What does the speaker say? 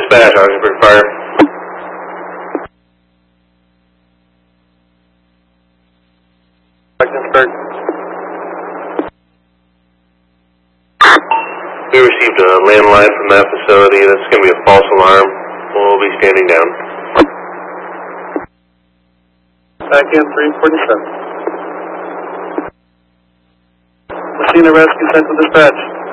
dispatch, Augsburg Fire. Augsburg. We received a landline from that facility. That's going to be a false alarm. We'll be standing down. Back in 347. Messina Rescue Central Dispatch.